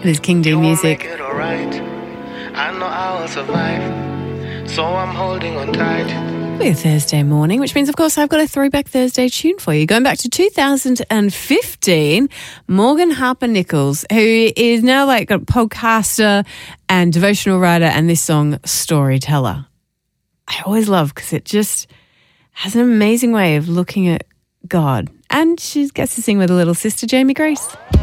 This King D music. Make it alright. I know I will survive, so I'm holding on tight. It's Thursday morning, which means, of course, I've got a Throwback Thursday tune for you. Going back to 2015, Morgan Harper-Nichols, who is now like a podcaster and devotional writer, and this song, Storyteller. I always love because it just has an amazing way of looking at God. And she gets to sing with a little sister, Jamie Grace.